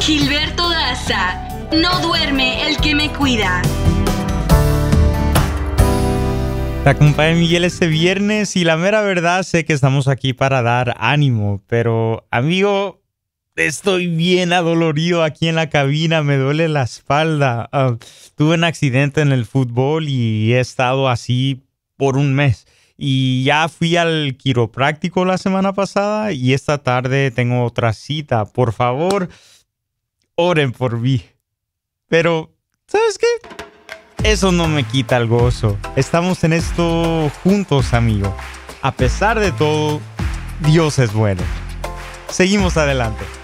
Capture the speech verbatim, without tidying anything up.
Gilberto Daza, no duerme el que me cuida. Te acompaña Miguel este viernes y la mera verdad sé que estamos aquí para dar ánimo, pero amigo, estoy bien adolorido aquí en la cabina, me duele la espalda. Uh, tuve un accidente en el fútbol y he estado así por un mes. Y ya fui al quiropráctico la semana pasada y esta tarde tengo otra cita. Por favor, oren por mí. Pero, ¿sabes qué? Eso no me quita el gozo. Estamos en esto juntos, amigo. A pesar de todo, Dios es bueno. Seguimos adelante.